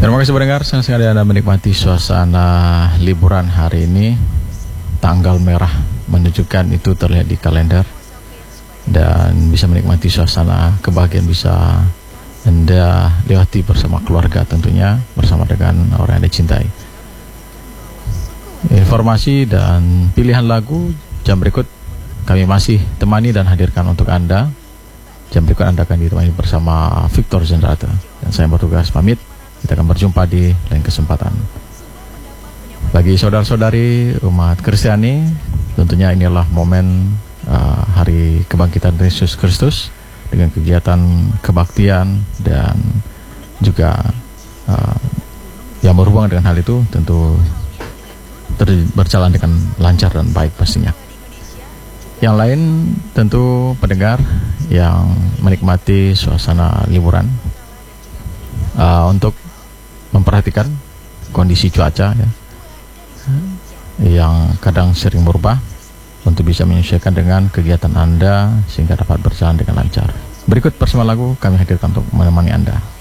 Terima kasih pendengar, senang sekali Anda menikmati suasana liburan hari ini. Tanggal merah menunjukkan itu terlihat di kalender, dan bisa menikmati suasana kebahagiaan bisa Anda lewati bersama keluarga, tentunya bersama dengan orang yang Anda cintai. Informasi dan pilihan lagu jam berikut kami masih temani dan hadirkan untuk Anda. Jam berikut Anda akan ditemani bersama Victor Zendrata, dan saya bertugas pamit. Kita akan berjumpa di lain kesempatan. Bagi saudara-saudari umat Kristiani, tentunya inilah momen hari kebangkitan Yesus Kristus dengan kegiatan kebaktian dan juga yang berhubungan dengan hal itu tentu berjalan dengan lancar dan baik pastinya. Yang lain tentu pendengar yang menikmati suasana liburan, untuk memperhatikan kondisi cuaca ya, yang kadang sering berubah, untuk bisa menyesuaikan dengan kegiatan Anda sehingga dapat berjalan dengan lancar. Berikut bersama lagu kami hadirkan untuk menemani Anda.